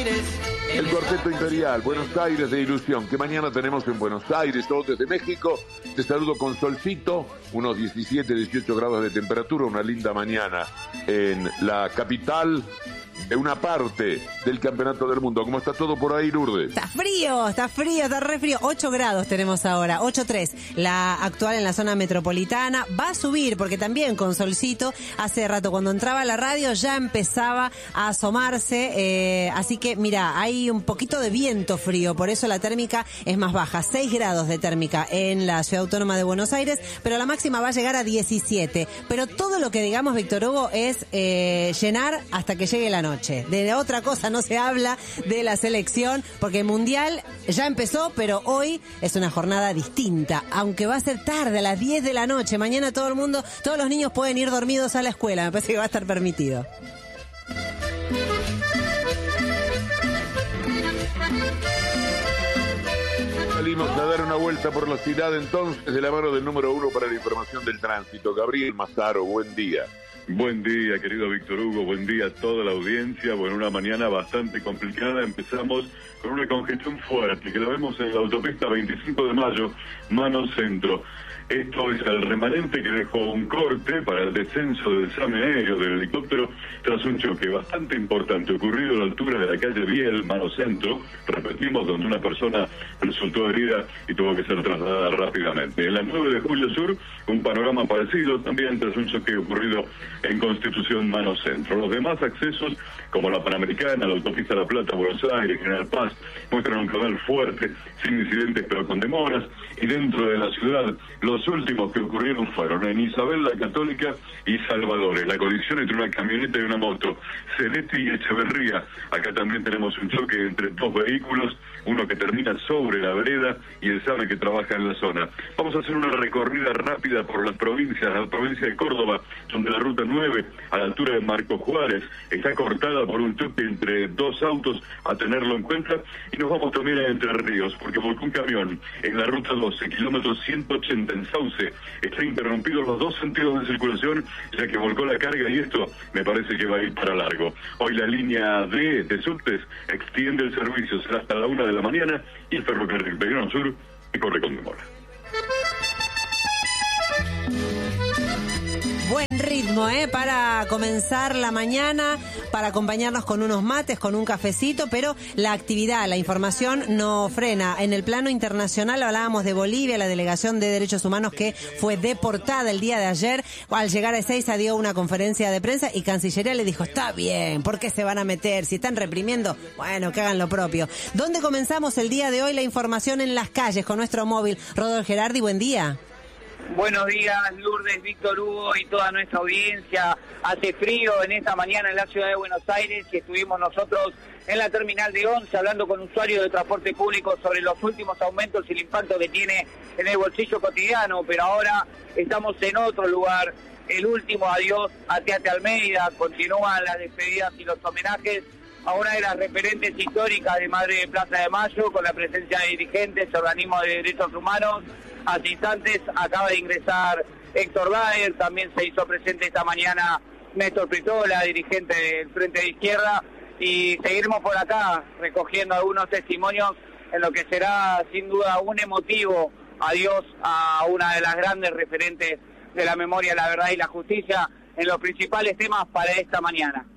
Aires. El Cuarteto Imperial, Buenos Aires de Ilusión, que mañana tenemos en Buenos Aires, todos desde México. Te saludo con solcito, unos 17, 18 grados de temperatura, una linda mañana en la capital de una parte del Campeonato del Mundo. ¿Cómo está todo por ahí, Lourdes? Está frío, está re frío. 8 grados tenemos ahora, 8,3. La actual en la zona metropolitana. Va a subir porque también con solcito, hace rato cuando entraba a la radio ya empezaba a asomarse. Así que mira, hay un poquito de viento frío, por eso la térmica es más baja. 6 grados de térmica en la Ciudad Autónoma de Buenos Aires, pero la máxima va a llegar a 17. Pero todo lo que digamos, Víctor Hugo, es llenar hasta que llegue la noche. De otra cosa no se habla de la selección, porque el Mundial ya empezó, pero hoy es una jornada distinta, aunque va a ser tarde, a las 10 de la noche. Mañana todos los niños pueden ir dormidos a la escuela, me parece que va a estar permitido. Salimos a dar una vuelta por la ciudad entonces de la mano del número 1 para la información del tránsito, Gabriel Mazaro. Buen día. Buen día, querido Víctor Hugo, buen día a toda la audiencia. Bueno, una mañana bastante complicada. Empezamos con una congestión fuerte que la vemos en la autopista 25 de mayo, mano centro. Esto es el remanente que dejó un corte para el descenso del examen aéreo del helicóptero tras un choque bastante importante ocurrido a la altura de la calle Biel, mano centro, repetimos, donde una persona resultó herida y tuvo que ser trasladada rápidamente. En la 9 de Julio Sur, un panorama parecido también tras un choque ocurrido en Constitución, mano centro. Los demás accesos, como la Panamericana, la autopista La Plata, Buenos Aires, General Paz, muestran un canal fuerte, sin incidentes pero con demoras, y dentro de la ciudad, los últimos que ocurrieron fueron en Isabel la Católica y Salvadores, la colisión entre una camioneta y una moto, Celeste y Echeverría. Acá también tenemos un choque entre dos vehículos, uno que termina sobre la vereda y el SAME que trabaja en la zona. Vamos a hacer una recorrida rápida por las provincias, la provincia de Córdoba, donde la ruta 9, a la altura de Marcos Juárez, está cortada por un choque entre dos autos, a tenerlo en cuenta, y nos vamos también a Entre Ríos, porque volcó un camión en la ruta 12, kilómetro 180 en Sauce, está interrumpido los dos sentidos de circulación, ya que volcó la carga y esto me parece que va a ir para largo. Hoy la línea D de subtes extiende el servicio, será hasta la 1 de la mañana, y el ferrocarril Belgrano Sur que corre con demora. Buen ritmo, para comenzar la mañana, para acompañarnos con unos mates, con un cafecito, pero la actividad, la información no frena. En el plano internacional hablábamos de Bolivia, la Delegación de Derechos Humanos que fue deportada el día de ayer. Al llegar a Ezeiza dio una conferencia de prensa y Cancillería le dijo, está bien, ¿por qué se van a meter? Si están reprimiendo, bueno, que hagan lo propio. ¿Dónde comenzamos el día de hoy la información en las calles con nuestro móvil? Rodolfo Gerardi, buen día. Buenos días, Lourdes, Víctor Hugo y toda nuestra audiencia. Hace frío en esta mañana en la ciudad de Buenos Aires y estuvimos nosotros en la terminal de Once hablando con usuarios de transporte público sobre los últimos aumentos y el impacto que tiene en el bolsillo cotidiano, pero ahora estamos en otro lugar. El último adiós a Teate Almeida, continúan las despedidas y los homenajes a una de las referentes históricas de Madre de Plaza de Mayo, con la presencia de dirigentes, organismos de derechos humanos. Hace instantes acaba de ingresar Héctor Daer, también se hizo presente esta mañana Néstor Pritola, dirigente del Frente de Izquierda, y seguiremos por acá recogiendo algunos testimonios en lo que será sin duda un emotivo adiós a una de las grandes referentes de la memoria, la verdad y la justicia en los principales temas para esta mañana.